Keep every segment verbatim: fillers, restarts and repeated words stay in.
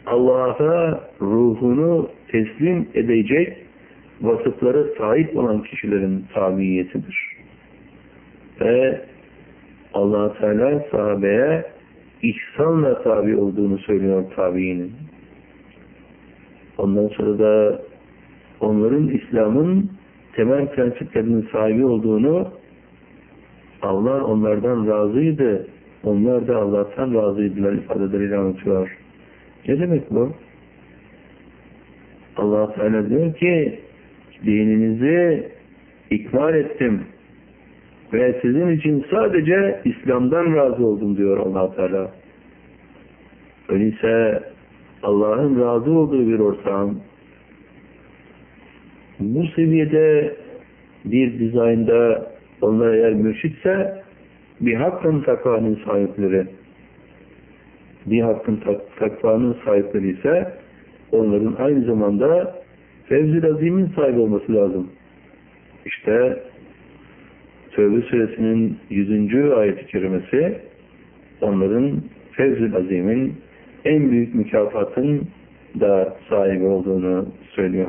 Allah'a ruhunu teslim edecek vasıflara sahip olan kişilerin tabiyetidir. Ve Allah Teala sahabeye ihsanla tabi olduğunu söylüyor tabiinin. Ondan sonra da onların İslam'ın temel prensiplerinin sahibi olduğunu, Allah onlardan razıydı, onlar da Allah'tan razıydılar ifadeleriyle anlatıyor. Ne demek bu? Allah Teala diyor ki, dininizi ikmal ettim ve sizin için sadece İslam'dan razı oldum diyor Allah Teala. Öyleyse Allah'ın razı olduğu bir ortam bu seviyede bir dizaynda onlar eğer mürşitse bir hakkın takvanın sahipleri, bir hakkın tak takvanın sahipleri ise onların aynı zamanda Fevz-i Azim'in sahibi olması lazım. İşte Tevbe suresinin yüzüncü ayet-i kerimesi onların Fevz-i Azim'in en büyük mükafatın da sahibi olduğunu söylüyor.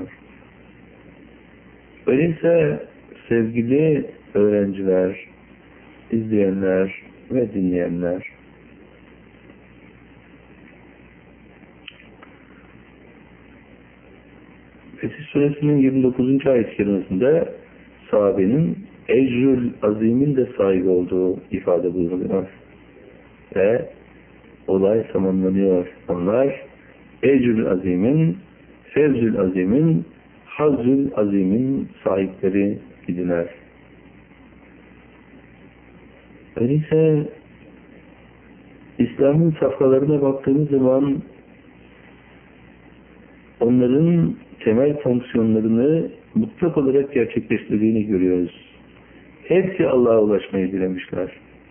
Öyleyse sevgili öğrenciler, izleyenler ve dinleyenler, Fetih Suresinin yirmi dokuzuncu ayet-i kerimesinde sahabenin ecrül azimin de sahibi olduğu ifade buyuruluyor. Ve olay tamamlanıyor. Onlar ecrül azimin, fevzül azimin, hazzül azimin sahipleri idiler. Öyleyse İslam'ın safhalarına baktığımız zaman onların temel fonksiyonlarını mutlak olarak gerçekleştirdiğini görüyoruz. Hepsi Allah'a ulaşmayı dilemişler.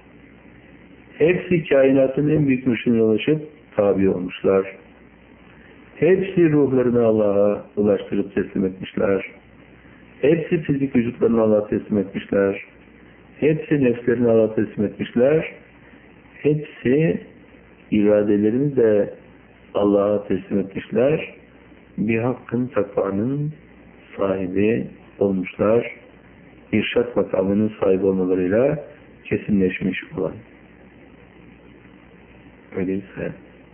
Hepsi kainatın en büyük mürşidine ulaşıp tabi olmuşlar. Hepsi ruhlarını Allah'a ulaştırıp teslim etmişler. Hepsi fizik vücutlarını Allah'a teslim etmişler. Hepsi nefslerini Allah'a teslim etmişler. Hepsi iradelerini de Allah'a teslim etmişler. Bir hakkın takvanın sahibi olmuşlar. İrşad makamının sahibi olmalarıyla kesinleşmiş olan. Öyleyse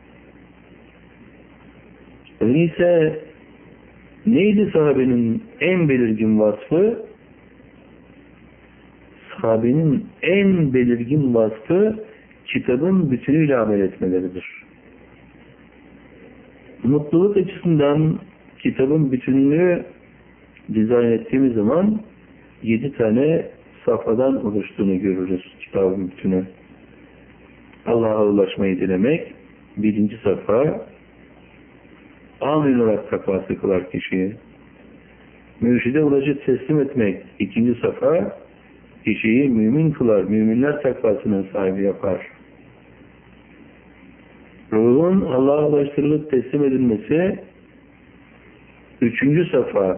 öyleyse neydi sahabenin en belirgin vasfı? Sahabenin en belirgin vasfı kitabın bütünüyle amel etmeleridir. Mutluluk açısından kitabın bütününü dizayn ettiğimiz zaman yedi tane safhadan oluştuğunu görürüz kitabın bütünü. Allah'a ulaşmayı dilemek birinci safha, amil olarak takvası kılar kişiyi. Mürşide ulaşıp teslim etmek ikinci safha, kişiyi mümin kılar, müminler takvasının sahibi yapar. Ruhun Allah'a ulaştırılıp teslim edilmesi üçüncü safha,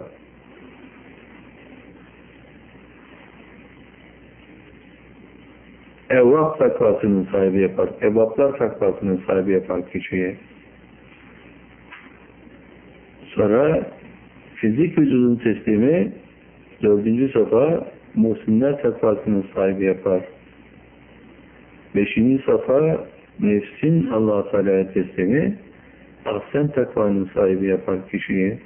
evvap takvasının sahibi yapar. Evvaplar takvasının sahibi yapar kişiyi. Sonra fizik vücudun teslimi dördüncü safa muhsinler takvasının sahibi yapar. Beşinci safa nefsin Allah-u Teala'ya teslimi ahsen takvanın sahibi yapar kişiyi.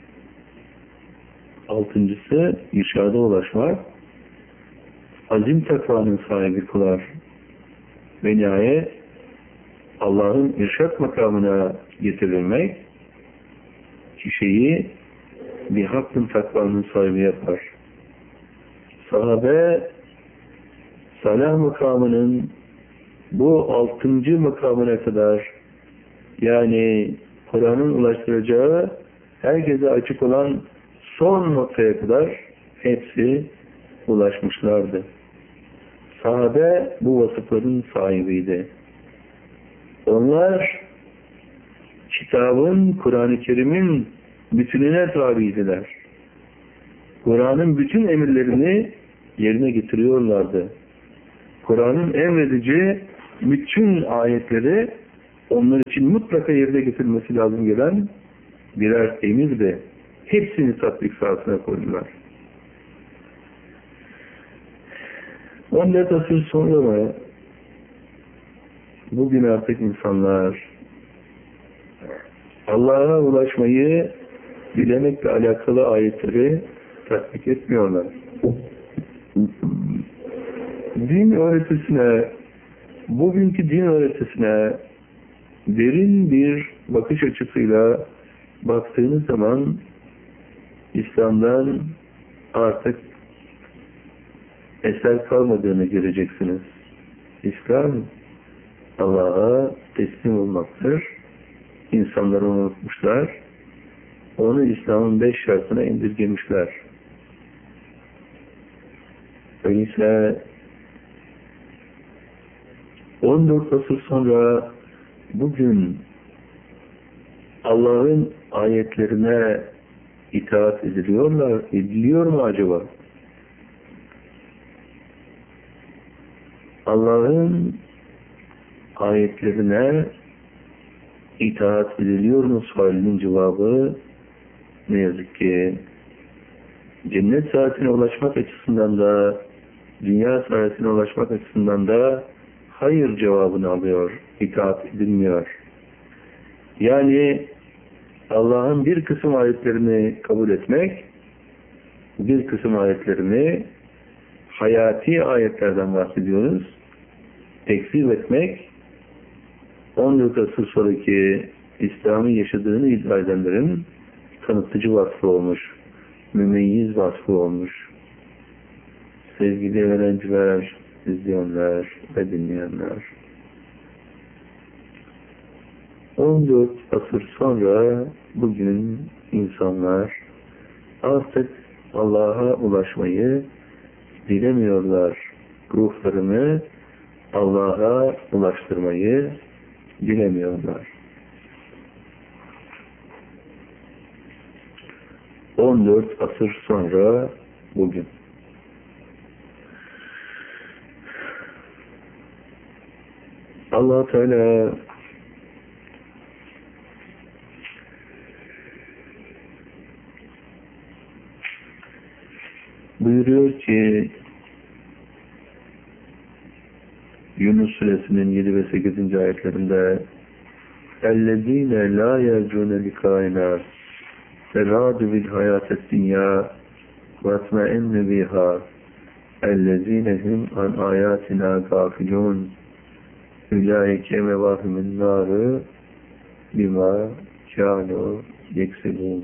Altıncısı irşada ulaşmak azim takvanın sahibi kılar. Ve nihayet Allah'ın irşad makamına getirilmek kişiyi bir hakkın takvanın sahibi yapar. Sahabe salah makamının bu altıncı makamına kadar, yani Kur'an'ın ulaştıracağı herkese açık olan son noktaya kadar hepsi ulaşmışlardı. Sahabe bu vasıfların sahibiydi. Onlar kitabın, Kur'an-ı Kerim'in bütününe tabiydiler. Kur'an'ın bütün emirlerini yerine getiriyorlardı. Kur'an'ın emredici bütün ayetleri onlar için mutlaka yerine getirilmesi lazım gelen birer emir de hepsini tatbik sahasına koydular. on dört asır sonra bugün artık insanlar Allah'a ulaşmayı dilemekle alakalı ayetleri tatbik etmiyorlar. Din öğretisine, bugünkü din öğretisine derin bir bakış açısıyla baktığınız zaman İslam'dan artık eser kalmadığını göreceksiniz. İslam Allah'a teslim olmaktır. İnsanları unutmuşlar. Onu İslam'ın beş şartına indirgemişler. Öyleyse on dört asır sonra bugün Allah'ın ayetlerine itaat ediliyorlar, ediliyor mu acaba? Allah'ın ayetlerine itaat ediliyor mu sualinin cevabı ne yazık ki cennet saatine ulaşmak açısından da dünya saatine ulaşmak açısından da hayır cevabını alıyor, itaat edilmiyor. Yani Allah'ın bir kısım ayetlerini kabul etmek, bir kısım ayetlerini hayati ayetlerden bahsediyoruz, tekzip etmek, on dört asır sonraki İslam'ın yaşadığını iddia edenlerin tanıtıcı vasfı olmuş, mümeyyiz vasfı olmuş. Sevgili öğrenciler, izleyenler ve dinleyenler, on dört asır sonra bugün insanlar artık Allah'a ulaşmayı dilemiyorlar. Ruhlarını Allah'a ulaştırmayı dilemiyorlar. on dört asır sonra bugün. Allah Teala buyuruyor ki Yunus suresinin yedi ve sekizinci ayetlerinde اَلَّذ۪ينَ لَا يَرْجُونَ لِقَائِنَا فَرَادُ بِالْحَيَاةِ الدُّنْيَا وَاتْمَئِنَّ بِهَا اَلَّذ۪ينَ هُمْ عَنْ آيَاتِنَا غَافِلُونَ اُولَٰئِكَ مَوَاهِمُ النَّارِ بِمَا كَانُوا يَكْسِبُونَ.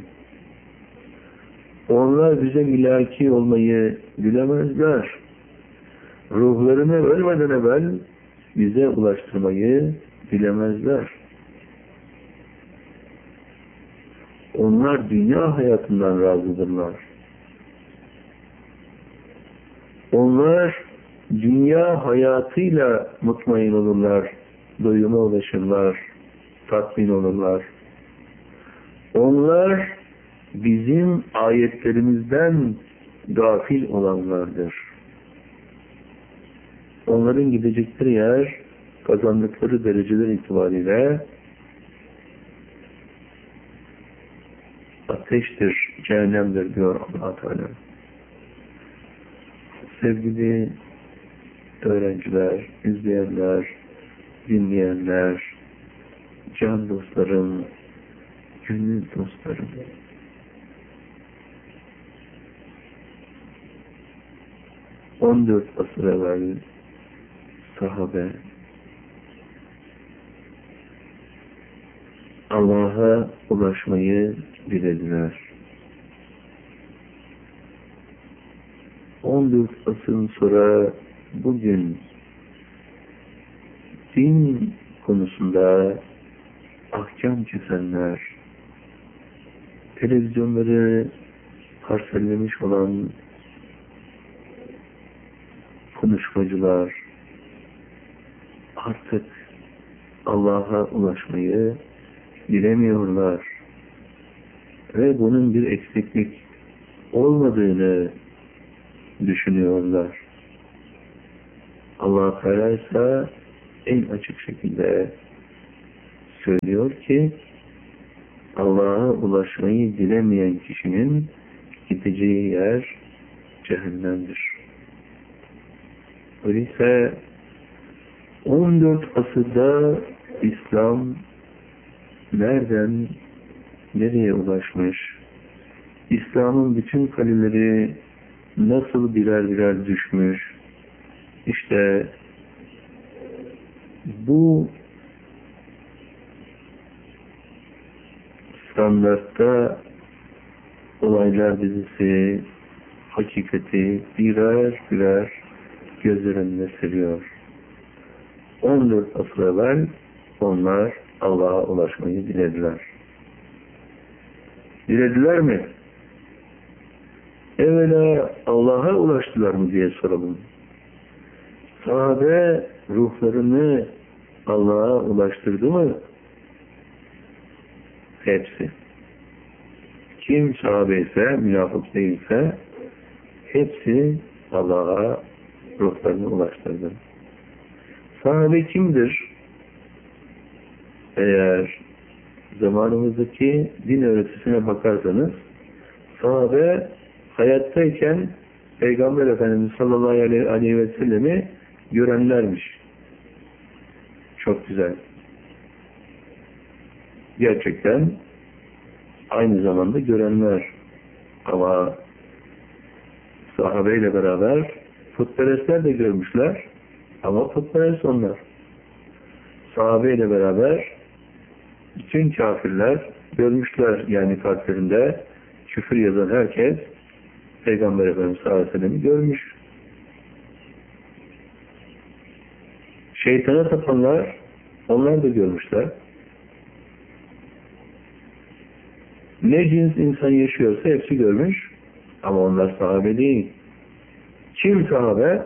Onlar bize milaki olmayı dilemezler. Ruhlarını ölmeden evvel bize ulaştırmayı dilemezler. Onlar dünya hayatından razıdırlar. Onlar dünya hayatıyla mutmain olurlar, doyuma ulaşırlar, tatmin olurlar. Onlar bizim ayetlerimizden gafil olanlardır. Onların gidecekleri yer, kazandıkları dereceler itibariyle ateştir, cehennemdir diyor Allah Teala. Sevgili öğrenciler, izleyenler, dinleyenler, can dostlarım, gönül dostlarım. on dört asır evvel sahabe Allah'a ulaşmayı dilediler. on dört asır sonra bugün din konusunda ahkam kesenler, televizyonları parsellemiş olan konuşmacılar artık Allah'a ulaşmayı dilemiyorlar ve bunun bir eksiklik olmadığını düşünüyorlar. Allah Teala ise en açık şekilde söylüyor ki Allah'a ulaşmayı dilemeyen kişinin gideceği yer cehennemdir. Öyleyse on dört asırda İslam nereden nereye ulaşmış? İslam'ın bütün kaleleri nasıl birer birer düşmüş? İşte bu standartta olaylar dizisi hakikati birer birer göz önüne seriyor. on dört asır evvel onlar Allah'a ulaşmayı dilediler. Dilediler mi? Evvela Allah'a ulaştılar mı diye soralım. Sahabe ruhlarını Allah'a ulaştırdı mı? Hepsi. Kim sahabe ise, münafık değilse hepsi Allah'a ruhlarını ulaştırdı. Sahabe kimdir? Eğer zamanımızdaki din öğretisine bakarsanız sahabe hayattayken Peygamber Efendimiz sallallahu aleyhi ve sellem'i görenlermiş. Çok güzel. Gerçekten aynı zamanda görenler. Ama sahabeyle beraber putperestler de görmüşler. Ama putperest onlar. Sahabeyle beraber bütün kafirler görmüşler. Yani kalplerinde küfür yazan herkes Peygamber Efendimiz sallallahu aleyhi ve sellem'i görmüş. Şeytana tapanlar onlar da görmüşler. Ne cins insan yaşıyorsa hepsi görmüş. Ama onlar sahabe değil. Kim sahabe?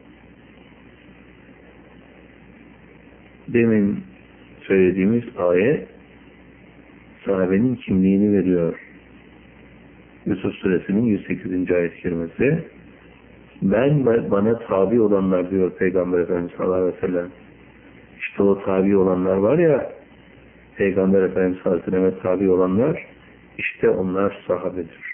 Demin söylediğimiz ayet sahabenin kimliğini veriyor. Yusuf Suresinin yüz sekizinci ayet-i kerimesi. Ben bana tabi olanlar diyor Peygamber Efendimiz sallallahu aleyhi ve sellem. İşte o tabi olanlar var ya, Peygamber Efendimiz sallallahu aleyhi ve sellem'e tabi olanlar, işte onlar sahabedir.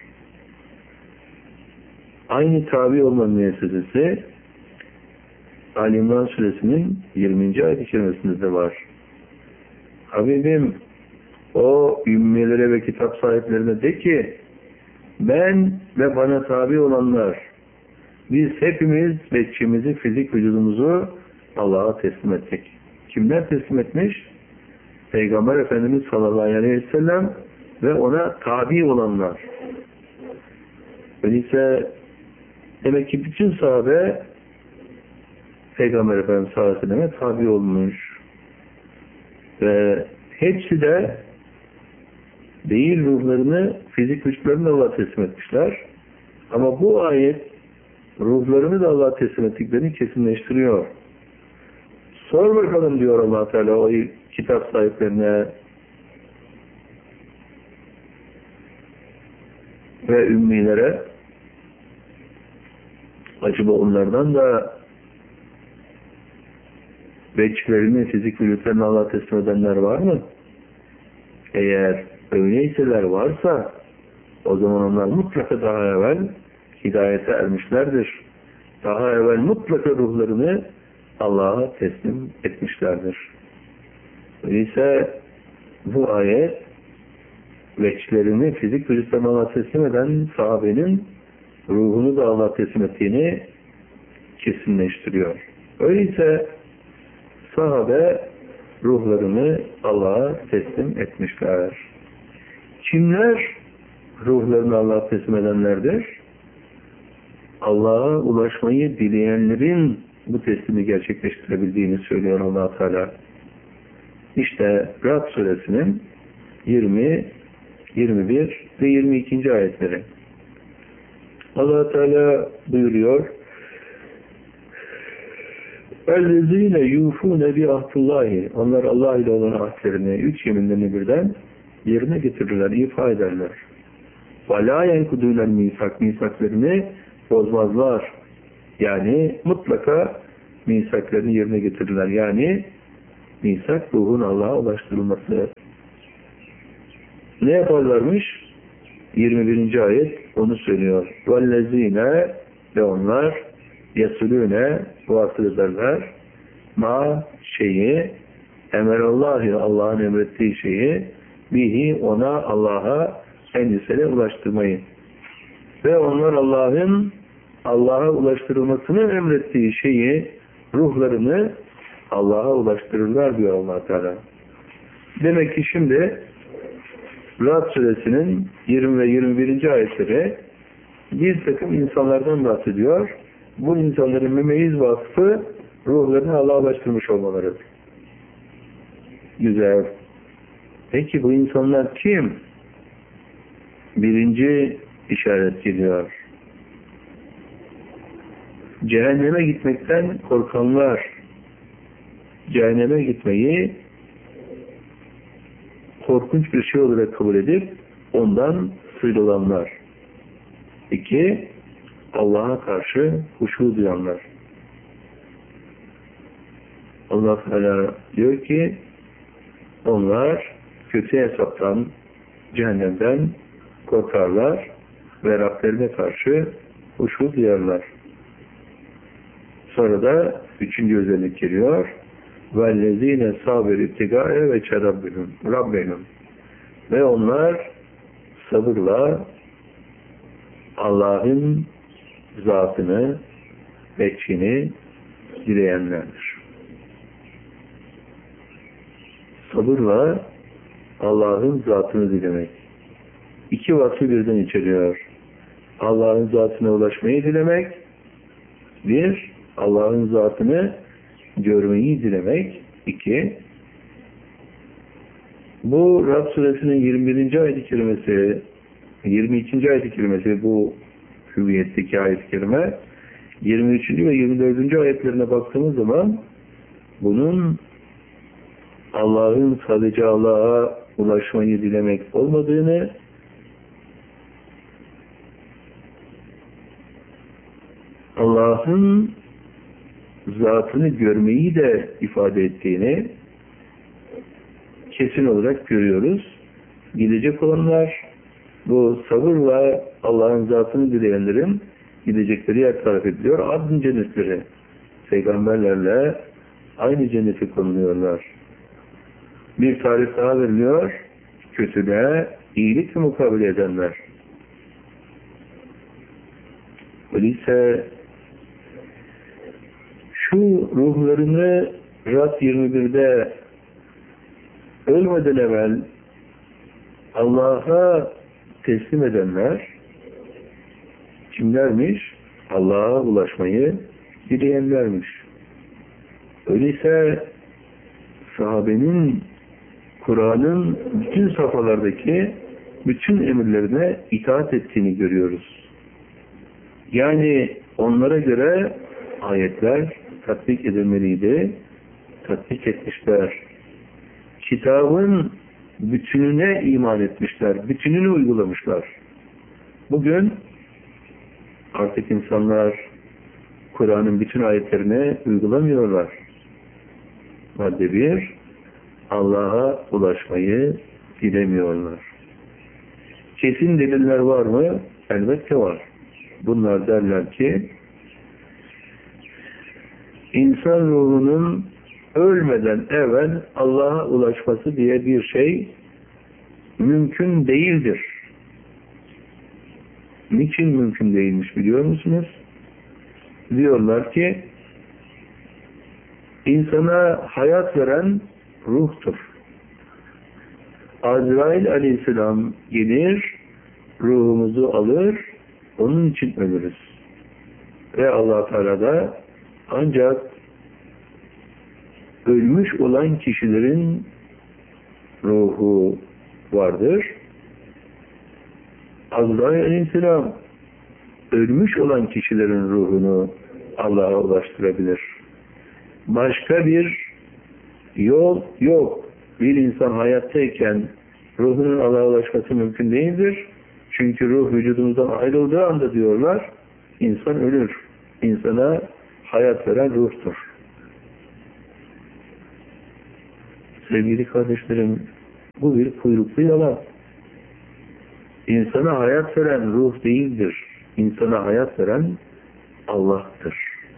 Aynı tabi olma müessesesi Ali İmran Suresinin yirminci ayet-i kerimesinde de var. Habibim, o ümmilere ve kitap sahiplerine de ki, ben ve bana tabi olanlar, biz hepimiz bekçimizi, fizik vücudumuzu Allah'a teslim ettik. Kimler teslim etmiş? Peygamber Efendimiz sallallahu aleyhi ve sellem ve ona tabi olanlar. Öyleyse demek ki bütün sahabe Peygamber Efendimiz sallallahu aleyhi ve selleme tabi olmuş. Ve hepsi de değil ruhlarını, fizik vücutlarını Allah'a teslim etmişler. Ama bu ayet ruhlarını da Allah'a teslim ettiklerini kesinleştiriyor. Sor bakalım diyor Allah Teala o kitap sahiplerine ve ümmilere, acaba onlardan da bekçilerini, fizik vücutlarını Allah'a teslim edenler var mı? Eğer öyleyseler varsa o zaman onlar mutlaka daha evvel hidayete ermişlerdir. Daha evvel mutlaka ruhlarını Allah'a teslim etmişlerdir. Öyleyse bu ayet bekçilerini, fizik vücutlarını Allah'a teslim eden sahabenin ruhunu da Allah'a teslim ettiğini kesinleştiriyor. Öyleyse sahabe ruhlarını Allah'a teslim etmişler. Kimler ruhlarını Allah'a teslim edenlerdir? Allah'a ulaşmayı dileyenlerin bu teslimi gerçekleştirebildiğini söylüyor Allah Teala. İşte Ra'd suresinin yirmi, yirmi bir ve yirmi ikinci ayetleri. Allah Teala buyuruyor: اَلَّذ۪ينَ يُوفُونَ بِعَهْدِ اللّٰهِ Onlar Allah ile olan ahdlerini, üç yeminlerini birden yerine getirirler, ifa ederler. وَلَا يَنْكُدُونَ الْمِيسَاكِ Misaklarını bozmazlar. Yani mutlaka misaklarını yerine getirirler. Yani misak ruhun Allah'a ulaştırılması. Ne yaparlarmış? yirmi birinci ayet onu söylüyor. وَالَّذ۪ينَ ve onlar يَسُلُونَ vasıl ederler ma şeyi emerallâhi Allah'ın emrettiği şeyi bihi ona Allah'a en yükseğe ulaştırmayı. Ve onlar Allah'ın Allah'a ulaştırılmasını emrettiği şeyi, ruhlarını Allah'a ulaştırırlar diyor Allah Teala. Demek ki şimdi Ra'd suresinin yirmi ve yirmi birinci ayetleri bir takım insanlardan bahsediyor. Bu insanların mümeyiz vasfı ruhlarını Allah'a ulaştırmış olmaları. Güzel. Peki bu insanlar kim? Birinci işaret geliyor. Cehenneme gitmekten korkanlar, cehenneme gitmeyi korkunç bir şey olarak kabul edip ondan sıyrılanlar. İki, Allah'a karşı huşu duyanlar. Allah Teala diyor ki onlar kötü hesaptan, cehennemden korkarlar ve Rablerine karşı huşu duyarlar. Sonra da üçüncü özellik geliyor. وَالَّذ۪ينَ صَابِرِ اتِّقَاءَ ve çerabbihim, Rabbihim. Ve onlar sabırla Allah'ın zatını, veçhini dileyenlerdir. Sabırla Allah'ın zatını dilemek. İki vasfı birden içeriyor. Allah'ın zatına ulaşmayı dilemek, bir, Allah'ın zatını görmeyi dilemek, iki, bu Ra'd suresinin yirmi birinci ayet-i kerimesi, yirmi ikinci ayet-i kerimesi, bu hüviyetteki ayet-i kerime, yirmi üçüncü ve yirmi dördüncü ayetlerine baktığımız zaman bunun Allah'ın sadece Allah'a ulaşmayı dilemek olmadığını, Allah'ın zatını görmeyi de ifade ettiğini kesin olarak görüyoruz. Gidecek olanlar, bu sabırla Allah'ın zatını dileyenlerin gidecekleri yer tarif ediliyor. Adın cennetleri. Peygamberlerle aynı cennete konuluyorlar. Bir tarif daha veriliyor. Kötülüğe iyilikle mukabele edenler. Öyleyse şu ruhlarını Ra'd yirmi birde ölmeden evvel Allah'a teslim edenler kimlermiş? Allah'a ulaşmayı dileyenlermiş. Öyleyse sahabenin Kur'an'ın bütün safhalardaki bütün emirlerine itaat ettiğini görüyoruz. Yani onlara göre ayetler tatbik edilmeliydi, tatbik etmişler. Kitabın bütününe iman etmişler, bütününü uygulamışlar. Bugün artık insanlar Kur'an'ın bütün ayetlerini uygulamıyorlar. Madde bir, Allah'a ulaşmayı dilemiyorlar. Kesin deliller var mı? Elbette var. Bunlar derler ki insan ruhunun ölmeden evvel Allah'a ulaşması diye bir şey mümkün değildir. Niçin mümkün değilmiş biliyor musunuz? Diyorlar ki insana hayat veren ruhtur. Azrail aleyhisselam gelir, ruhumuzu alır, onun için ölürüz. Ve Allah Teala da ancak ölmüş olan kişilerin ruhu vardır. Azrail aleyhisselam ölmüş olan kişilerin ruhunu Allah'a ulaştırabilir. Başka bir yol yok. Bir insan hayattayken ruhunun Allah'a ulaşması mümkün değildir. Çünkü ruh vücudumuzdan ayrıldığı anda diyorlar, insan ölür. İnsana hayat veren ruhtur. Sevgili kardeşlerim, bu bir kuyruklu yalan. İnsana hayat veren ruh değildir. İnsana hayat veren Allah'tır.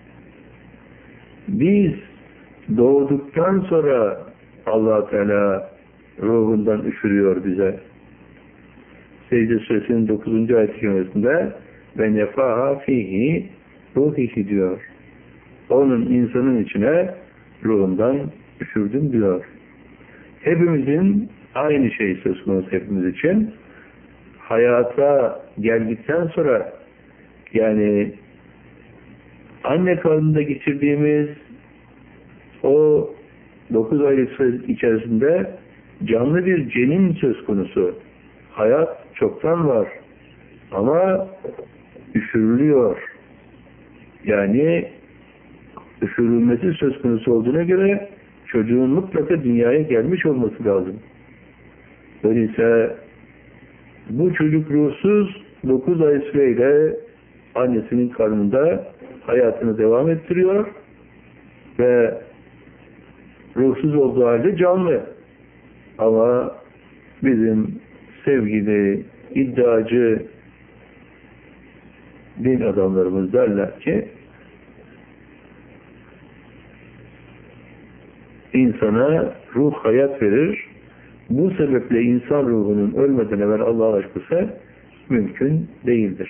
Biz doğduktan sonra Allah Teala ruhundan üfürüyor bize. Secde Suresinin dokuzuncu ayet-i kerimesinde ve nefaha fihi ruhihi diyor. Onun insanın içine ruhundan üfürdüm diyor. Hepimizin aynı şey söz konusu hepimiz için. Hayata geldikten sonra yani anne karnında geçirdiğimiz o dokuz aylık süre içerisinde canlı bir cenin söz konusu. Hayat çoktan var. Ama üfürülüyor. Yani üfürülmesi söz konusu olduğuna göre çocuğun mutlaka dünyaya gelmiş olması lazım. Öyleyse bu çocuk ruhsuz dokuz ay süreyle annesinin karnında hayatını devam ettiriyor ve ruhsuz olduğu halde canlı. Ama bizim sevgili, iddiacı din adamlarımız derler ki insana ruh hayat verir. Bu sebeple insan ruhunun ölmeden evvel Allah'a aşkısı mümkün değildir.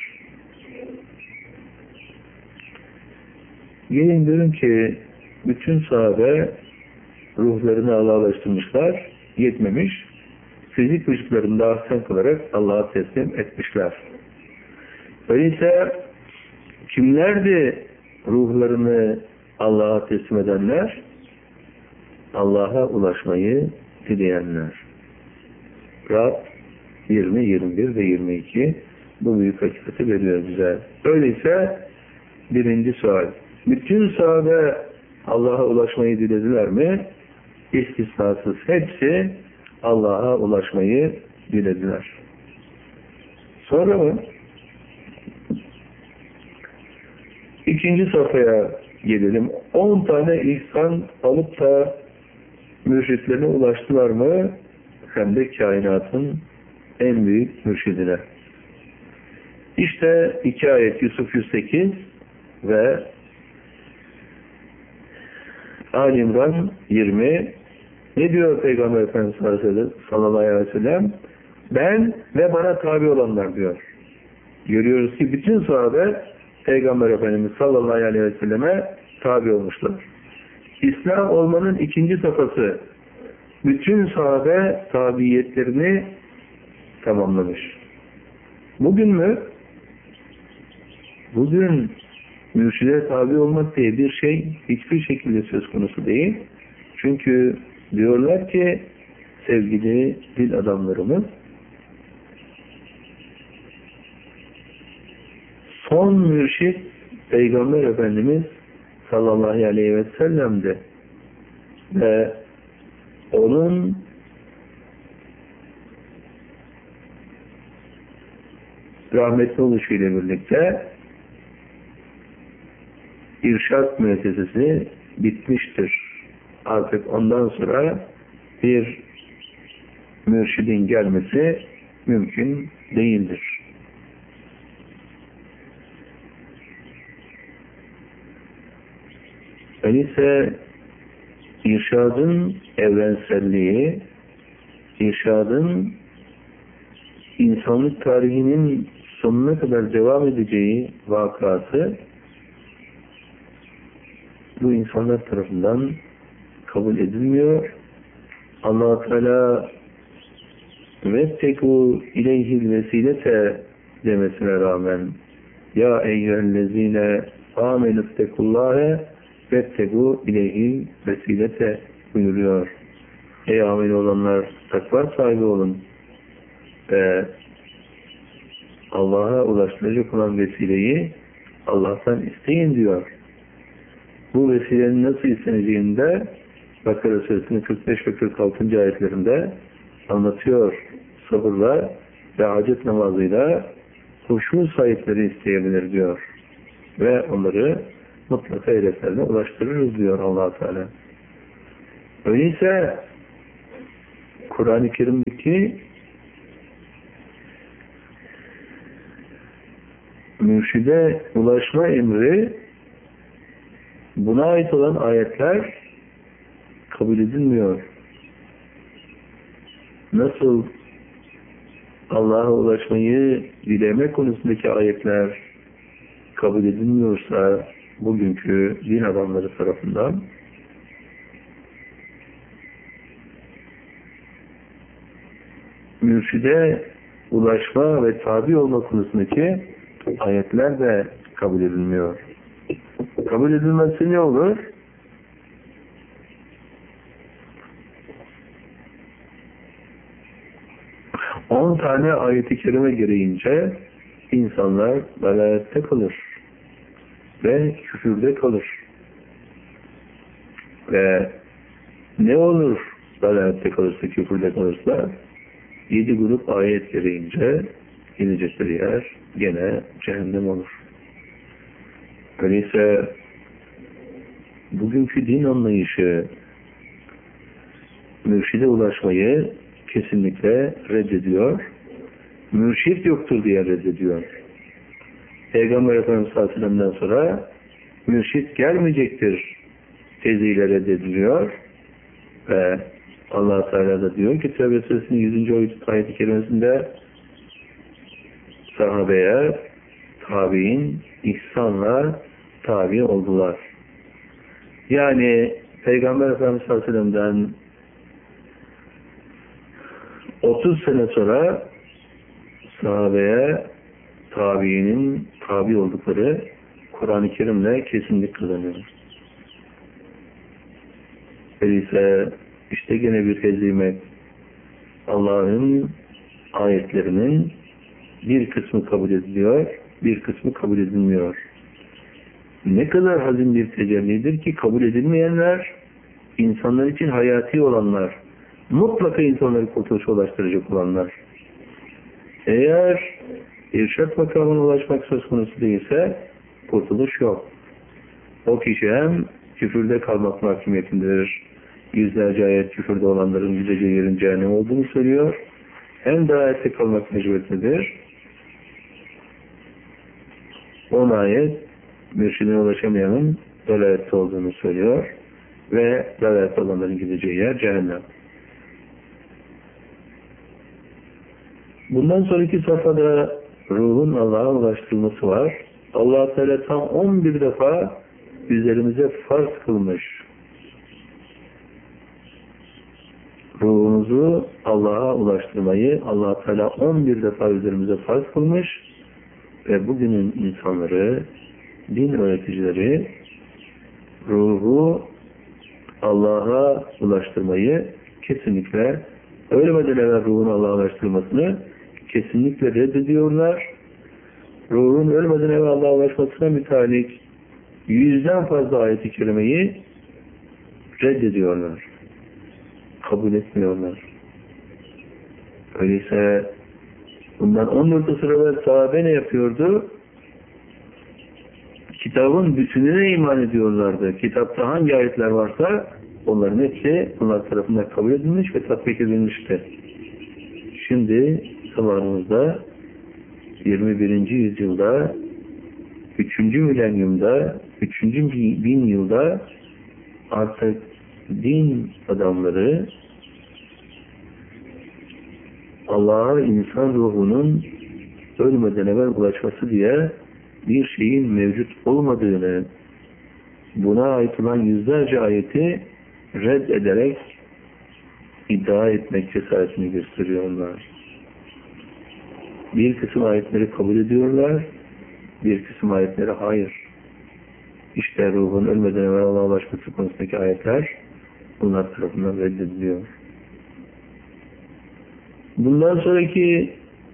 Gelin görün ki bütün sahabe ruhlarını Allah'a ulaştırmışlar, yetmemiş. Fizik vücutlarını da ahsen kılarak Allah'a teslim etmişler. Öyleyse kimlerdi ruhlarını Allah'a teslim edenler? Allah'a ulaşmayı dileyenler. Rab yirmi, yirmi bir ve yirmi iki bu büyük hakikati veriyor bize. Öyleyse birinci sual. Bütün sahabe Allah'a ulaşmayı dilediler mi? İstisnasız hepsi Allah'a ulaşmayı dilediler. Sonra mı? İkinci safhaya gelelim. On tane ihsan alıp da mürşitlerine ulaştılar mı? Hem de kainatın en büyük mürşidine. İşte iki ayet Yusuf yüz sekiz ve Ali İmran yirmi. Ne diyor Peygamber Efendimiz sallallahu aleyhi ve sellem? Ben ve bana tabi olanlar diyor. Görüyoruz ki bütün sahabe Peygamber Efendimiz sallallahu aleyhi ve selleme tabi olmuşlar. İslam olmanın ikinci safhası. Bütün sahabe tabiyetlerini tamamlamış. Bugün mü? Bugün mürşide tabi olmak diye bir şey hiçbir şekilde söz konusu değil. Çünkü diyorlar ki sevgili dil adamlarımız son mürşit Peygamber Efendimiz sallallahu aleyhi ve sellem'di. Ve onun rahmetli oluşuyla birlikte irşad müessesesi bitmiştir. Artık ondan sonra bir mürşidin gelmesi mümkün değildir. Öyleyse irşadın evrenselliği, irşadın insanlık tarihinin sonuna kadar devam edeceği vakası bu insanlar tarafından kabul edilmiyor. Allah-u Teala وَاتَّقُوا اِلَيْهِ الْوَسِيلَةَ demesine rağmen ya eyyühellezine amenü ittekullâhe وَاتَّقُوا اِلَيْهِ الْوَسِيلَةَ buyuruyor. Ey ameli olanlar takva sahibi olun ve Allah'a ulaştıracak olan vesileyi Allah'tan isteyin diyor. Bu vesilenin nasıl isteneceğini de Bakara Suresinin kırk beş ve kırk altıncı ayetlerinde anlatıyor. Sabırla ve hacet namazıyla huşu sahipleri isteyebilir diyor. Ve onları mutlaka hedeflerine ulaştırırız diyor Allah-u Teala. Öyleyse Kur'an-ı Kerim'deki mürşide ulaşma emri, buna ait olan ayetler kabul edilmiyor. Nasıl Allah'a ulaşmayı dileme konusundaki ayetler kabul edilmiyorsa bugünkü din adamları tarafından, mürşide ulaşma ve tabi olma konusundaki ayetler de kabul edilmiyor. Kabul edilmezse ne olur? On tane ayet-i kerime gereğince insanlar dalalette kalır ve küfürde kalır. Ve ne olur dalalette kalırsa, küfürde kalırsa? Yedi grup ayet gereğince gidecekleri yer gene cehennem olur. Öyleyse bugünkü din anlayışı mürşide ulaşmayı kesinlikle reddediyor. Mürşit yoktur diye reddediyor. Peygamber Efendimiz sallallahu aleyhi ve sellem'den sonra mürşit gelmeyecektir teziyle reddediliyor ve Allah Teala da diyor ki Tevbe Suresinin yüzüncü ayet-i kerimesinde sahabeye tabi'in ihsanla tabi oldular. Yani Peygamber Efendimiz sallallahu aleyhi ve sellem'den otuz sene sonra sahabeye tabiinin tabi oldukları Kur'an-ı Kerim'le kesinlik kazanıyor. Öyleyse işte gene bir hezimet. Allah'ın ayetlerinin bir kısmı kabul ediliyor, bir kısmı kabul edilmiyor. Ne kadar hazin bir tecellidir ki kabul edilmeyenler, insanlar için hayati olanlar, mutlaka insanları kurtuluşa ulaştıracak olanlar. Eğer irşad makamına ulaşmak söz konusu değilse kurtuluş yok. O kişi hem küfürde kalmak mahkumiyetindedir. Yüzlerce ayet küfürde olanların yüzece yerin cehennem olduğunu söylüyor. Hem de ayette kalmak mecburiyetindedir. On ayet mürşidine ulaşamayanın dalalette olduğunu söylüyor. Ve dalalette olanların gideceği yer cehennem. Bundan sonraki safhada ruhun Allah'a ulaştırılması var. Allah Teala tam on bir defa üzerimize farz kılmış. Ruhumuzu Allah'a ulaştırmayı Allah Teala on bir defa üzerimize farz kılmış ve bugünün insanları, din öğreticileri ruhu Allah'a ulaştırmayı kesinlikle, ölmeden evvel ruhun Allah'a ulaştırmasını kesinlikle reddediyorlar. Ruhun ölmeden evvel Allah'a ulaşmasına mütalik yüzden fazla ayet-i kerimeyi reddediyorlar. Kabul etmiyorlar. Öyleyse bundan on dört asır evvel sahabe ne yapıyordu? Kitabın bütününe iman ediyorlardı. Kitapta hangi ayetler varsa onların hepsi onlar tarafından kabul edilmiş ve tatbik edilmişti. Şimdi zamanımızda yirmi birinci yüzyılda üçüncü milenyumda üçüncü bin yılda artık din adamları Allah'a insan ruhunun ölmeden evvel ulaşması diye bir şeyin mevcut olmadığını, buna ait olan yüzlerce ayeti red ederek iddia etmek cesaretini gösteriyorlar. Bir kısım ayetleri kabul ediyorlar, bir kısım ayetleri hayır. İşte ruhun ölmeden evvel Allah'a ulaşması konusundaki ayetler bunlar tarafından reddediliyor. Bundan sonraki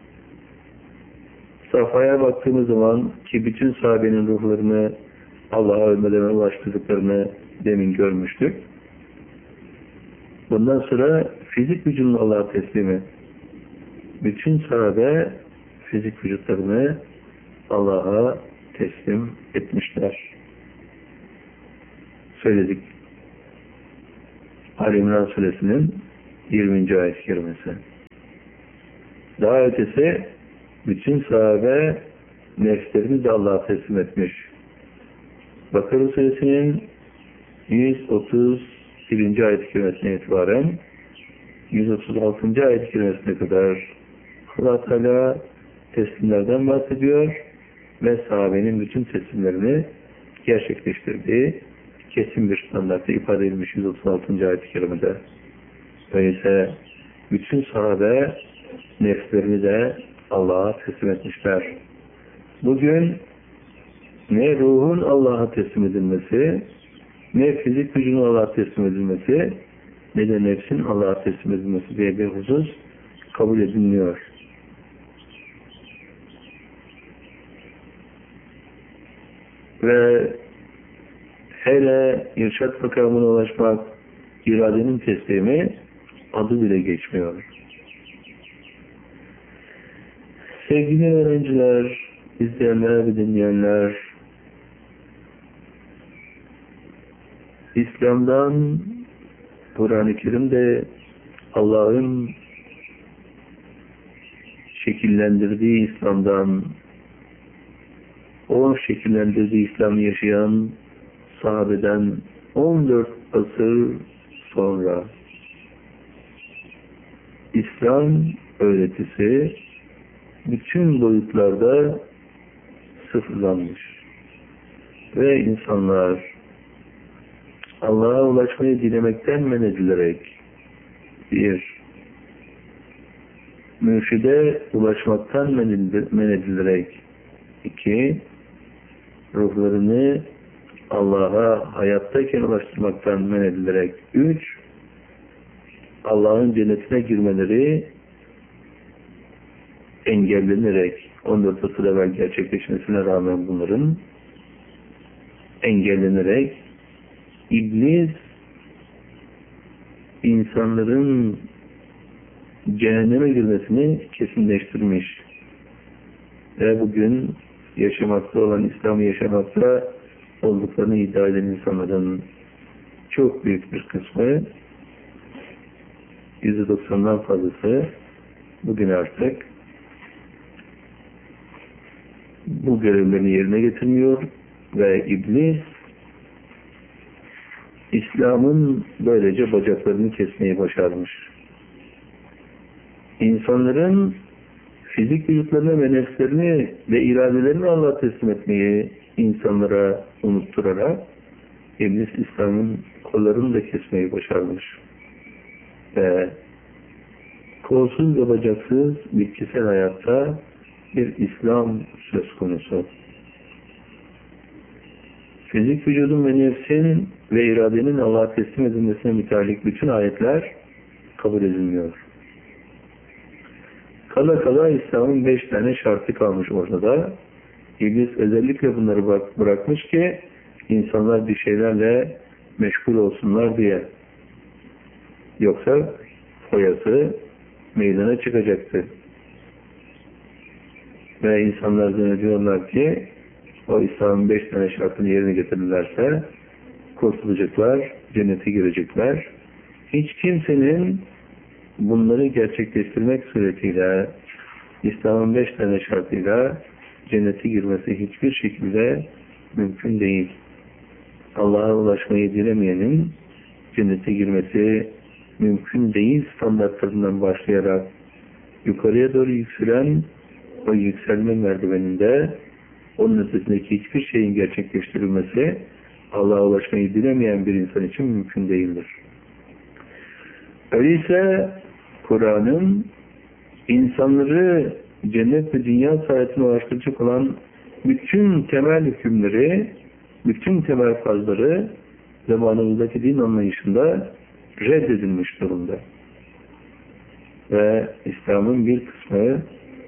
safhaya baktığımız zaman ki bütün sahabenin ruhlarını Allah'a ölmeden evvel ulaştırdıklarını demin görmüştük. Bundan sonra fizik vücudunu Allah'a teslimi. Bütün sahabe fizik vücutlarını Allah'a teslim etmişler. Söyledik. Ali İmran Suresinin yirminci ayet-i kerimesi. Daha ötesi bütün sahabe nefslerini de Allah'a teslim etmiş. Bakara Suresinin yüz otuz birinci ayet-i kerimesine itibaren yüz otuz altıncı ayet-i kerimesine kadar Allah Teala teslimlerden bahsediyor ve sahabenin bütün teslimlerini gerçekleştirdiği kesin bir standartta ifade edilmiş yüz otuz altıncı ayet-i kerimede. Öyleyse bütün sahabe nefslerini de Allah'a teslim etmişler. Bugün ne ruhun Allah'a teslim edilmesi, ne fizik gücünün Allah'a teslim edilmesi, ne de nefsin Allah'a teslim edilmesi diye bir husus kabul edilmiyor. Ve hele irşad makamına ulaşmak, iradenin teslimi adı bile geçmiyor. Sevgili öğrenciler, izleyenler ve dinleyenler, İslam'dan, Kur'an-ı Kerim'de Allah'ın şekillendirdiği İslam'dan, o şekillendirdiği İslam'ı yaşayan sahabeden on dört asır sonra İslam öğretisi bütün boyutlarda sıfırlanmış ve insanlar Allah'a ulaşmayı dilemekten men edilerek bir, mürşide ulaşmaktan men edilerek iki, ruhlarını Allah'a hayattayken ulaştırmaktan men edilerek üç, Allah'ın cennetine girmeleri engellenerek on dört asır evvel gerçekleşmesine rağmen bunların engellenerek İblis insanların cehenneme girmesini kesinleştirmiş. Ve bugün yaşamakta olan, İslam'ı yaşamakta olduklarını iddia eden insanların çok büyük bir kısmı, yüzde doksandan fazlası bugün artık bu görevlerini yerine getirmiyor ve İblis İslam'ın böylece bacaklarını kesmeyi başarmış. İnsanların fizik vücutlarını ve nefslerini ve iradelerini Allah'a teslim etmeyi insanlara unutturarak İblis İslam'ın kollarını da kesmeyi başarmış. Ve kolsuz ve bacaksız bitkisel hayatta bir İslam söz konusu. Fizik vücudun ve nefsin ve iradenin Allah'a teslim edilmesine müteallik bütün ayetler kabul edilmiyor. Kala kala İslam'ın beş tane şartı kalmış ortada. İblis özellikle bunları bırakmış ki insanlar bir şeylerle meşgul olsunlar diye. Yoksa foyası meydana çıkacaktı. Ve insanlar zannediyorlar ki o İslam'ın beş tane şartını yerine getirirlerse kurtulacaklar, cennete girecekler. Hiç kimsenin bunları gerçekleştirmek suretiyle İslam'ın beş tane şartıyla cennete girmesi hiçbir şekilde mümkün değil. Allah'a ulaşmayı dilemeyenin cennete girmesi mümkün değil standartlarından başlayarak yukarıya doğru yükselen o yükselme merdiveninde onun ötesindeki hiçbir şeyin gerçekleştirilmesi Allah'a ulaşmayı dilemeyen bir insan için mümkün değildir. Öyleyse Kur'an'ın insanları cennet ve dünya saadetine ulaştıracak olan bütün temel hükümleri, bütün temel fazları zamanımızdaki din anlayışında reddedilmiş durumda. Ve İslam'ın bir kısmı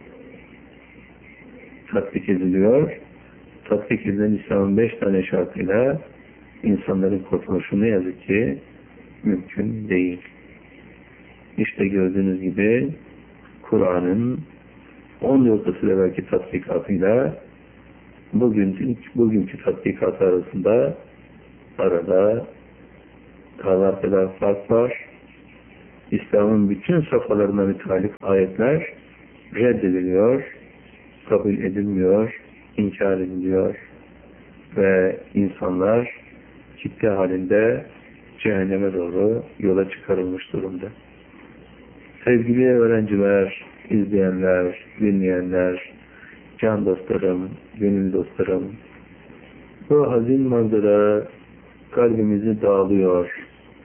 tatbik ediliyor. Tatbik edilen İslam'ın beş tane şartıyla insanların kurtuluşu ne yazık ki mümkün değil. İşte gördüğünüz gibi Kur'an'ın on dört asır evvelki tatbikatıyla bugünkü, bugünkü tatbikatı arasında arada dağlar kadar fark var. İslam'ın bütün safhalarına müteallik ayetler reddediliyor, kabul edilmiyor, inkar ediliyor ve insanlar kitle halinde cehenneme doğru yola çıkarılmış durumda. Sevgili öğrenciler, izleyenler, dinleyenler, can dostlarım, gönül dostlarım, bu hazin manzara kalbimizi dağılıyor.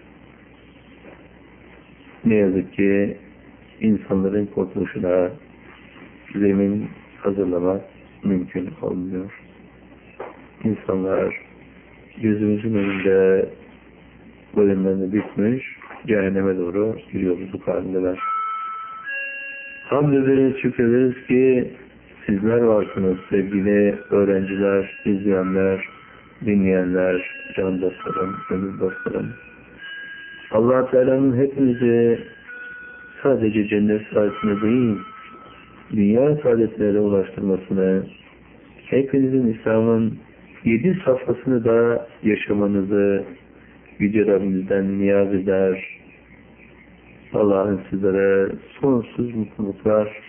Ne yazık ki insanların kurtuluşuna zemin hazırlamak mümkün olmuyor. İnsanlar gözümüzün önünde boyunlarını bükmüş, cehenneme doğru bir yolculuk halindeler. Hamd ederiz, şükrederiz ki sizler varsınız sevgili öğrenciler, izleyenler, dinleyenler, can dostlarım, gönül dostlarım. Allah Teala'nın hepinizi sadece cennet saadetine değil, dünya saadetlere ulaştırmasını, hepinizin İslam'ın yedi safhasını da yaşamanızı Yüce Rabbimizden niyaz eder. Allah'ın sizlere sonsuz mutluluklar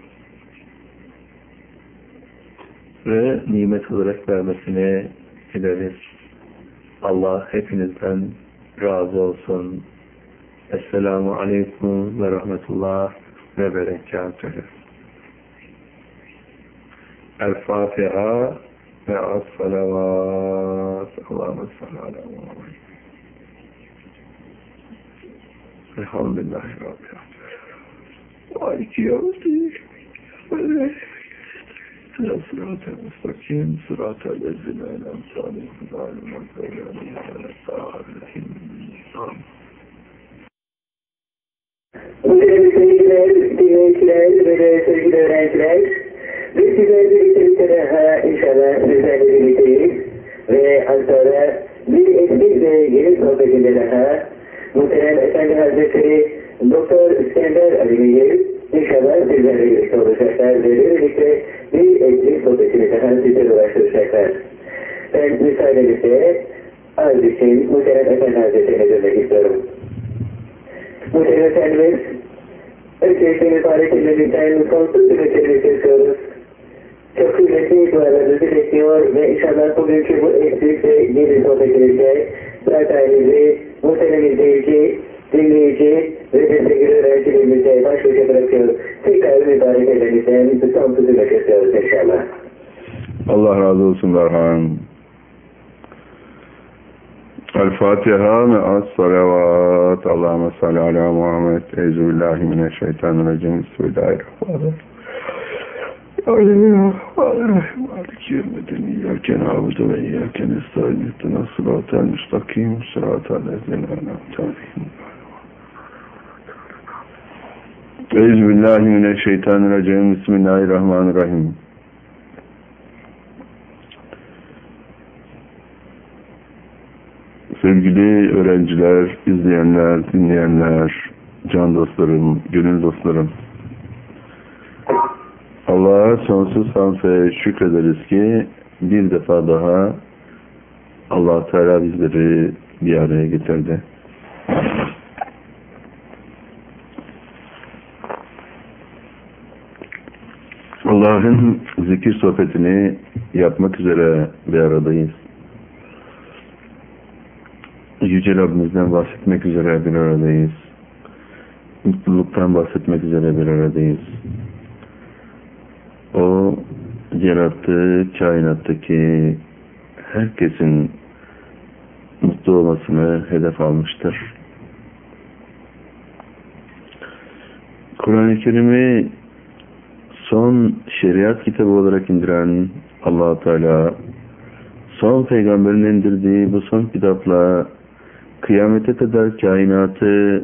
ve nimet olarak vermesini dileriz. Allah hepinizden razı olsun. Esselamu Aleyküm ve Rahmetullah ve Berekatühü. El-Fatiha ve as-salavat. Allahümme salli ala Muhammed. Elhamdülillahi Rabbil Alemin. Maliki yevmiddin. Sırat-ı müstakim, sırat-ı lezzine el-emsâli, hüdâli mâzâli, el-sâhâli, Muhterem sevgiler, dinleyiciler ve sevgili öğrenciler, biz sizlerle birlikte daha inşallah sizlerle birlikteyiz ve az sonra bir eski ve yeni sohbetinde daha Muhterem Efendi Hazretleri Doktor İskender Ali'yi inşallah sizlerle birlikte olacaklar ve birlikte bir eski sohbetini daha sizlere ulaştıracaklar. Ben müsaadenizle arz için Muhterem Efendi Hazretleri'ne dönmek istiyorum. Muhterem Efendimiz, öncelikle mübarek ellerinden sonsuz ümitlerimizi kesiyoruz. Çok kıymetli dualarınızı bekliyor ve inşallah bugünkü bu eksik ve yeni sohbetimizde zatenimizi muhterem izleyici, dinleyici ve destekli öğrencilerimize baş başa bırakıyor. Tekrar mübarek ellerinden sonsuz ümit kesiyoruz inşallah. Allah razı olsun Darhan. El-Fatiha ve as-salavat. Allahümme salli ala Muhammed. Euzubillahimineşşeytanirracim. Bismillahirrahmanirrahim. Bismillahirrahmanirrahim. Maliki yevmiddin. İyyâke na'budu ve iyyâke nestaîn. İhdinas sıratal müstakîm. Sıratal lezîne en'amte aleyhim. Euzubillahimineşşeytanirracim. Bismillahirrahmanirrahim. Sevgili öğrenciler, izleyenler, dinleyenler, can dostlarım, gönül dostlarım. Allah'a sonsuz hamd ve şükrederiz ki bir defa daha Allah Teala bizleri bir araya getirdi. Allah'ın zikir sohbetini yapmak üzere bir aradayız. Yüce Rabbimizden bahsetmek üzere bir aradayız. Mutluluktan bahsetmek üzere bir aradayız. O yarattığı kainattaki herkesin mutlu olmasını hedef almıştır. Kur'an-ı Kerim'i son şeriat kitabı olarak indiren Allah-u Teala, son peygamberin indirdiği bu son kitapla kıyamete kadar kainatı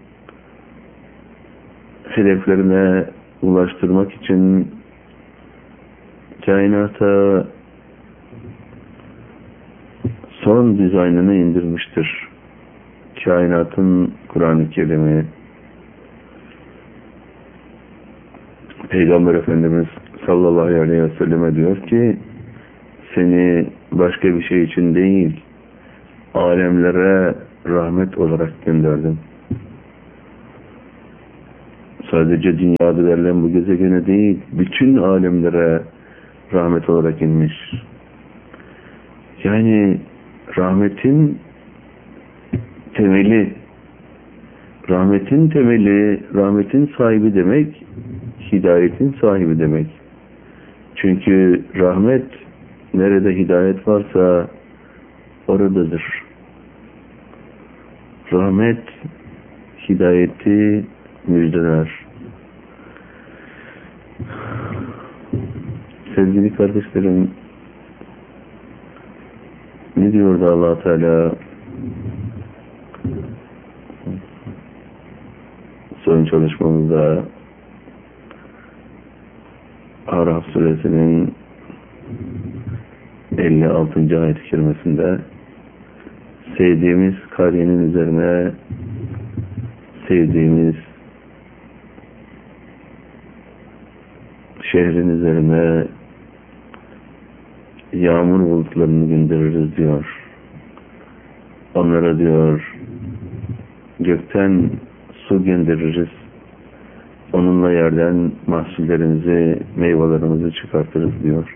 hedeflerine ulaştırmak için kainata son dizaynını indirmiştir. Kainatın Kur'an-ı Kerim'i. Peygamber Efendimiz sallallahu aleyhi ve selleme diyor ki, seni başka bir şey için değil, alemlere rahmet olarak gönderdim. sadece dünyada verilen bu gezegene değil, bütün alemlere rahmet olarak inmiş. Yani rahmetin temeli, rahmetin temeli, rahmetin sahibi demek, hidayetin sahibi demek. Çünkü rahmet, nerede hidayet varsa oradadır. Rahmet, hidayeti müjdeler. Sevgili kardeşlerim, ne diyordu Allah Teala? Son çalışmamızda Araf suresinin elli altıncı ayet-i kerimesinde sevdiğimiz kariyenin üzerine sevdiğimiz şehrin üzerine yağmur bulutlarını göndeririz diyor. Onlara diyor gökten su göndeririz. Onunla yerden mahsullerimizi, meyvelerimizi çıkartırız diyor.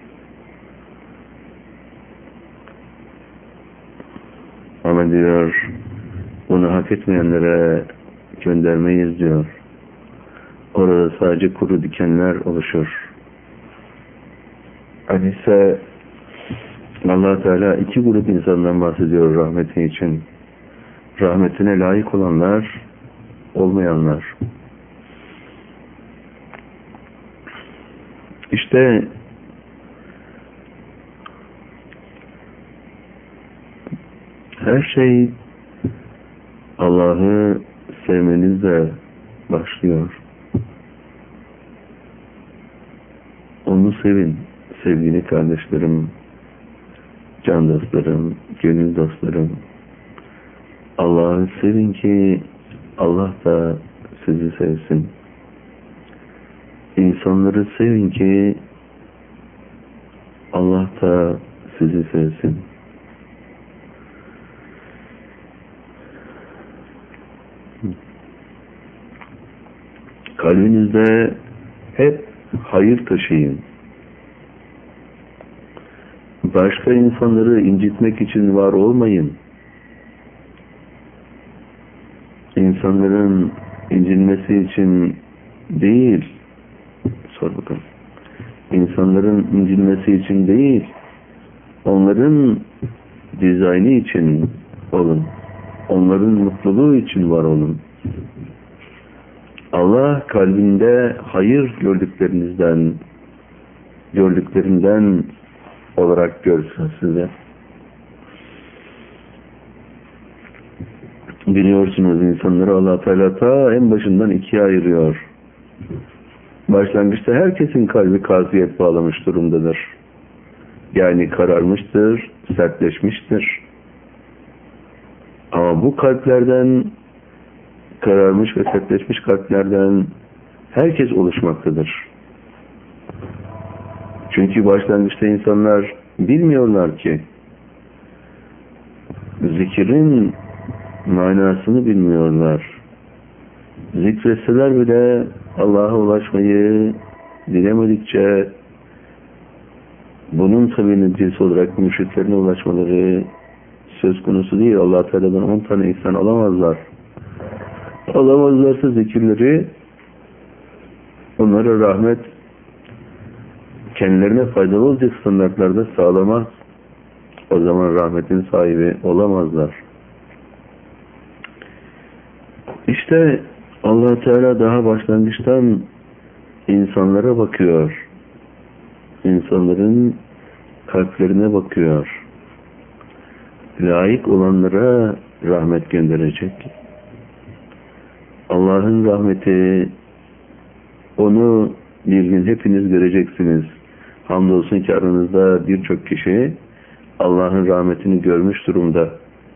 Ama diyor bunu hak etmeyenlere göndermeyiz diyor. Orada sadece kuru dikenler oluşur. Öyleyse Allah Teala iki grup insandan bahsediyor rahmeti için. Rahmetine layık olanlar, olmayanlar. İşte her şey Allah'ı sevmenizle başlıyor. Onu sevin sevgili kardeşlerim, can dostlarım, gönül dostlarım. Allah'ı sevin ki Allah da sizi sevsin. İnsanları sevin ki Allah da sizi sevsin. Kalbinizde hep hayır taşıyın. Başka insanları incitmek için var olmayın. İnsanların incinmesi için değil, sor bakalım. İnsanların incinmesi için değil, onların dizaynı için olun. Onların mutluluğu için var olun. Allah kalbinde hayır gördüklerinizden, gördüklerinden olarak görsün size. Biliyorsunuz insanları Allah Teala ta en başından ikiye ayırıyor. Başlangıçta herkesin kalbi kasiyet bağlamış durumdadır. Yani kararmıştır, sertleşmiştir. Ama bu kalplerden, kararmış ve sertleşmiş kalplerden herkes oluşmaktadır. Çünkü başlangıçta insanlar bilmiyorlar ki, zikrin manasını bilmiyorlar. Zikretseler bile Allah'a ulaşmayı dilemedikçe bunun tabi neticesi olarak mürşitlerine ulaşmaları söz konusu değil. Allah Teala'dan on tane insan alamazlar. Alamazlarsa zikirleri onlara rahmet kendilerine faydalı olacak standartlarda sağlamaz. O zaman rahmetin sahibi olamazlar. İşte Allah Teala daha başlangıçtan insanlara bakıyor. İnsanların kalplerine bakıyor. Layık olanlara rahmet gönderecek. Allah'ın rahmeti, onu bir gün hepiniz göreceksiniz. Hamdolsun ki aranızda birçok kişi Allah'ın rahmetini görmüş durumda.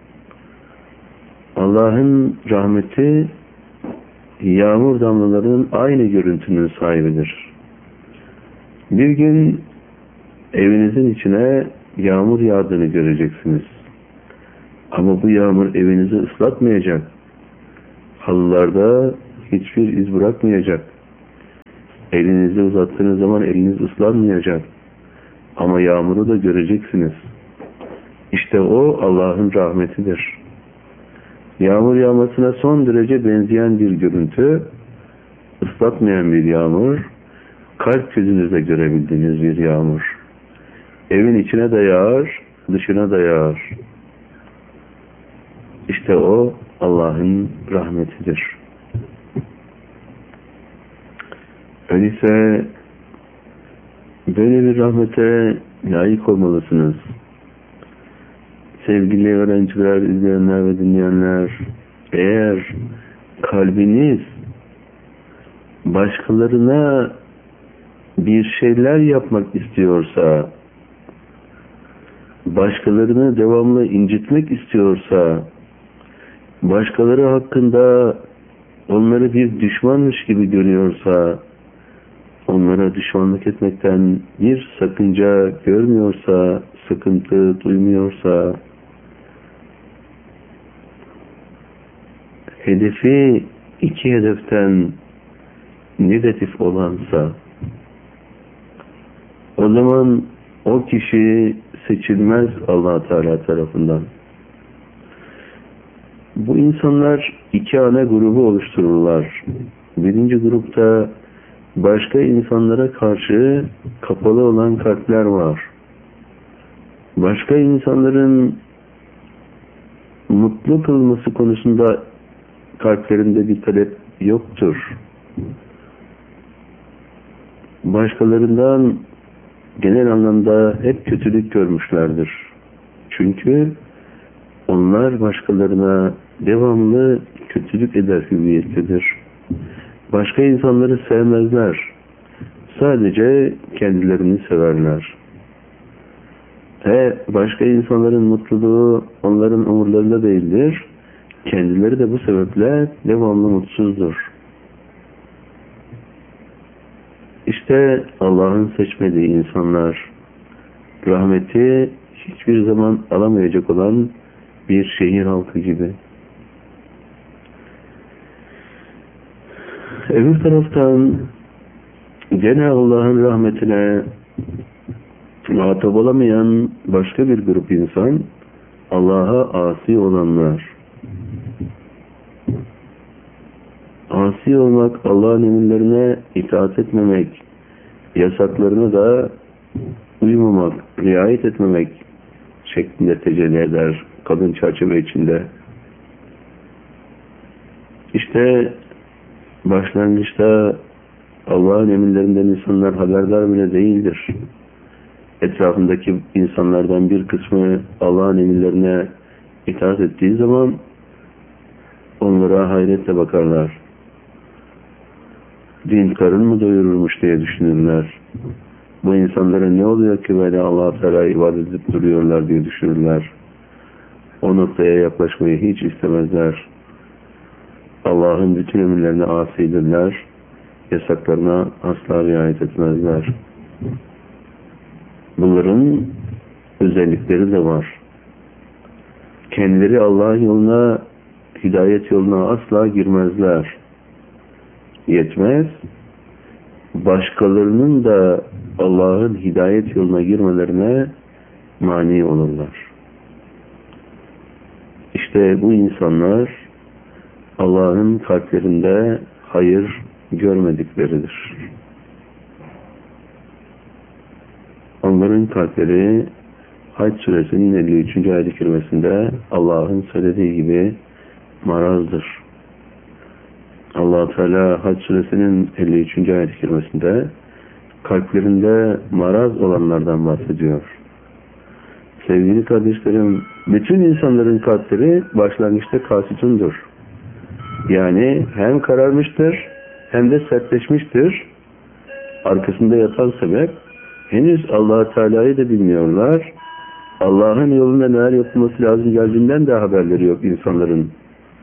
Allah'ın rahmeti yağmur damlalarının aynı görüntünün sahibidir. Bir gün evinizin içine yağmur yağdığını göreceksiniz. Ama bu yağmur evinizi ıslatmayacak. Halılarda hiçbir iz bırakmayacak. Elinizi uzattığınız zaman eliniz ıslanmayacak. Ama yağmuru da göreceksiniz. İşte o Allah'ın rahmetidir. Yağmur yağmasına son derece benzeyen bir görüntü, ıslatmayan bir yağmur, kalp gözünüzle görebildiğiniz bir yağmur. Evin içine de yağar, dışına da yağar. İşte o Allah'ın rahmetidir. Öyleyse böyle bir rahmete layık olmalısınız. Sevgili öğrenciler, izleyenler ve dinleyenler, eğer kalbiniz başkalarına bir şeyler yapmak istiyorsa, başkalarını devamlı incitmek istiyorsa, başkaları hakkında onları bir düşmanmış gibi görüyorsa, onlara düşmanlık etmekten bir sakınca görmüyorsa, sıkıntı duymuyorsa, hedefi iki hedeften negatif olansa, o zaman o kişi seçilmez Allah Teala tarafından. Bu insanlar iki ana grubu oluştururlar. Birinci grupta başka insanlara karşı kapalı olan kalpler var. Başka insanların mutlu kılması konusunda kalplerinde bir talep yoktur. Başkalarından genel anlamda hep kötülük görmüşlerdir. Çünkü onlar başkalarına devamlı kötülük eder hüviyettedir. Başka insanları sevmezler. Sadece kendilerini severler. Ve başka insanların mutluluğu onların umurlarında değildir. Kendileri de bu sebeple devamlı mutsuzdur. İşte Allah'ın seçmediği insanlar, rahmeti hiçbir zaman alamayacak olan bir şehir halkı gibi. Öbür taraftan gene Allah'ın rahmetine muhatap olamayan başka bir grup insan, Allah'a asi olanlar. Asi olmak, Allah'ın emirlerine itaat etmemek, yasaklarına da uymamak, riayet etmemek şeklinde tecelli eder kadın çerçeve içinde. İşte başlangıçta Allah'ın emirlerinden insanlar haberdar bile değildir. Etrafındaki insanlardan bir kısmı Allah'ın emirlerine itaat ettiği zaman onlara hayretle bakarlar. Din karın mı doyururmuş diye düşünürler. Bu insanlara ne oluyor ki böyle Allah-u Teala ibadet edip duruyorlar diye düşünürler. O noktaya yaklaşmayı hiç istemezler. Allah'ın bütün emirlerine asidirler. Yasaklarına asla riayet etmezler. Bunların özellikleri de var. Kendileri Allah'ın yoluna, hidayet yoluna asla girmezler. Yetmez, başkalarının da Allah'ın hidayet yoluna girmelerine mani olurlar. İşte bu insanlar Allah'ın kalplerinde hayır görmedikleridir. Onların kalpleri Hac suresinin elli üçüncü ayet-i kerimesinde Allah'ın söylediği gibi marazdır. Allah-u Teala Hac suresinin elli üçüncü ayet-i kerimesinde kalplerinde maraz olanlardan bahsediyor. Sevgili kardeşlerim, bütün insanların kalpleri başlangıçta kasitundur. Yani hem kararmıştır hem de sertleşmiştir. Arkasında yatan sebep henüz Allah-u Teala'yı da bilmiyorlar. Allah'ın yolunda neler yapılması lazım geldiğinden de haberleri yok insanların.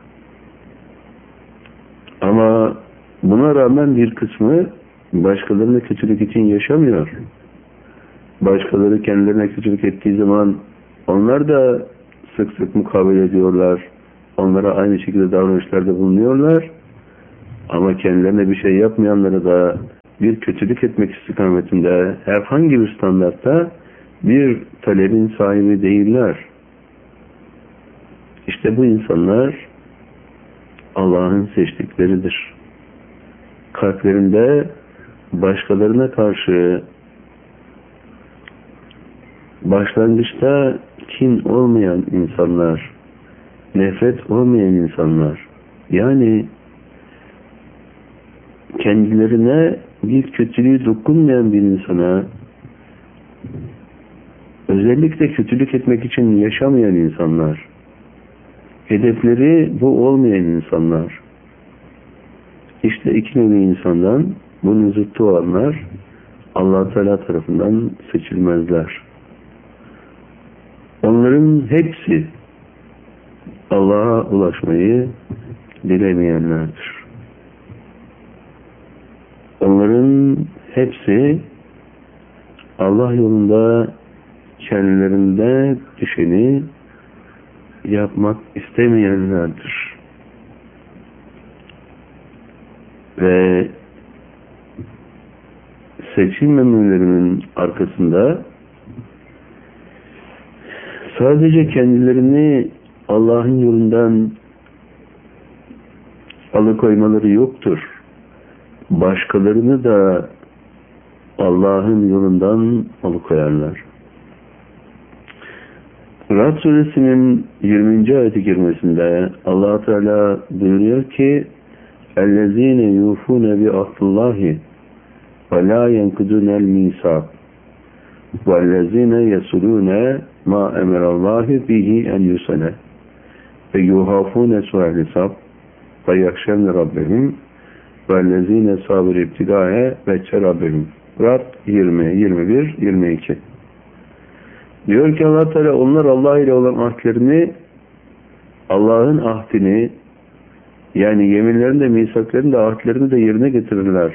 Ama buna rağmen bir kısmı başkalarına kötülük için yaşamıyor. Başkaları kendilerine kötülük ettiği zaman onlar da sık sık mukabele ediyorlar. Onlara aynı şekilde davranışlarda bulunuyorlar. Ama kendilerine bir şey yapmayanlara da bir kötülük etmek istikametinde herhangi bir standartta bir talebin sahibi değiller. İşte bu insanlar Allah'ın seçtikleridir. Kalplerinde başkalarına karşı başlangıçta kin olmayan insanlar, nefret olmayan insanlar, yani kendilerine bir kötülüğü dokunmayan bir insana, özellikle kötülük etmek için yaşamayan insanlar, hedefleri bu olmayan insanlar, işte iki nevi insandan bunun zıttı olanlar Allah Teala tarafından seçilmezler. Onların hepsi Allah'a ulaşmayı dilemeyenlerdir. Onların hepsi Allah yolunda kendilerinde düşeni yapmak istemeyenlerdir. Ve seçilmemelerinin arkasında sadece kendilerini Allah'ın yolundan alıkoymaları yoktur. Başkalarını da Allah'ın yolundan alıkoyarlar. Ra'd suresinin yirminci ayeti kerimesinde Allah Teala buyuruyor ki اَلَّذ۪ينَ يُوفُونَ بِعَهْدِ اللّٰهِ وَلَا يَنْقُضُونَ الْمِيثَاقَ وَالَّذ۪ينَ يَصِلُونَ مَا أَمَرَ اللّٰهُ بِهِ اَنْ يُصَلَ وَيُخَافُونَ سُوءَ الْحِسَابِ وَيَخْشَوْنَ رَبَّهُمْ وَالَّذ۪ينَ صَابِرُوا ابْتِغَاءَ وَجْهِ رَبِّهِمْ. Ra'd yirmi, yirmi bir, yirmi iki. Diyor ki Allah Teala, onlar Allah ile olan ahdlerini, Allah'ın ahdini, yani yeminlerini de, misaklarını da, ahdlerini de yerine getirirler.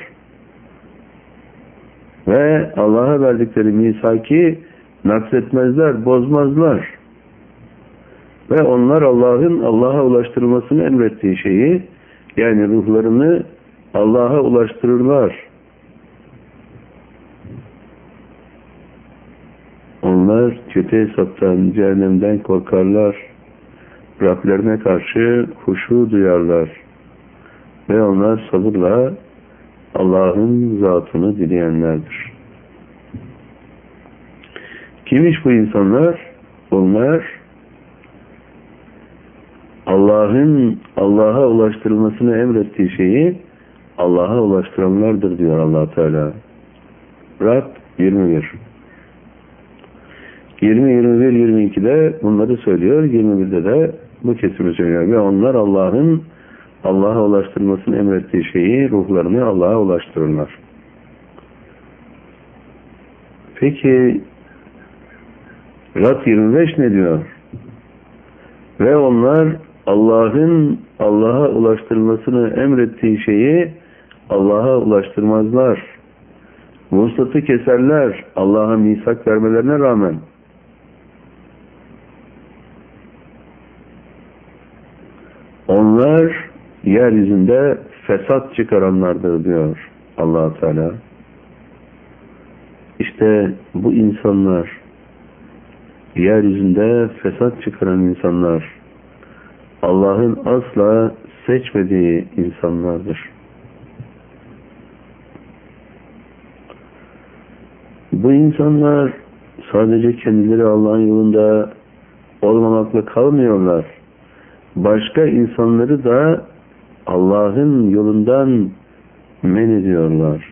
Ve Allah'a verdikleri misaki naksetmezler, bozmazlar. Ve onlar Allah'ın Allah'a ulaştırılmasını emrettiği şeyi, yani ruhlarını Allah'a ulaştırırlar. Onlar kötü hesaptan, cehennemden korkarlar. Rablerine karşı huşu duyarlar. Ve onlar sabırla Allah'ın zatını dileyenlerdir. Kimmiş bu insanlar? Onlar Allah'ın Allah'a ulaştırılmasını emrettiği şeyi Allah'a ulaştıranlardır diyor Allah Teala. Ra'd yirmi bir. yirmi, yirmi bir, yirmi iki'de bunları söylüyor. yirmi bir'de de bu kesimi söylüyor. Ve onlar Allah'ın Allah'a ulaştırmasını emrettiği şeyi, ruhlarını Allah'a ulaştırırlar. Peki Ra'd yirmi beş ne diyor? Ve onlar Allah'ın Allah'a ulaştırmasını emrettiği şeyi Allah'a ulaştırmazlar. Vuslatı keserler Allah'a misak vermelerine rağmen. Onlar yeryüzünde fesat çıkaranlardır diyor Allah Teala. İşte bu insanlar, yeryüzünde fesat çıkaran insanlar, Allah'ın asla seçmediği insanlardır. Bu insanlar sadece kendileri Allah'ın yolunda olmamakla kalmıyorlar. Başka insanları da Allah'ın yolundan men ediyorlar.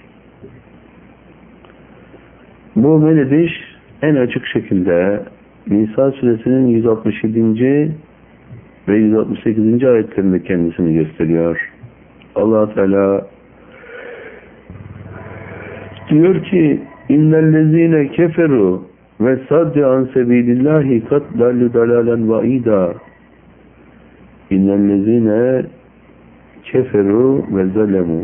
Bu men ediş en açık şekilde Nisa suresinin yüz altmış yedinci ve yüz altmış sekizinci ayetlerinde kendisini gösteriyor. Allah Teala diyor ki İnnellezîne keferu ve sadde an sebilillahi kat dallu dalalen vaida. İnnellezîne keferu ve zalemu.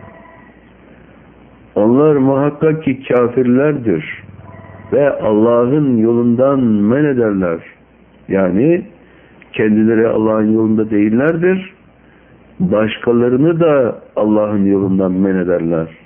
Onlar muhakkak ki kafirlerdir ve Allah'ın yolundan men ederler. Yani kendileri Allah'ın yolunda değillerdir. Başkalarını da Allah'ın yolundan men ederler.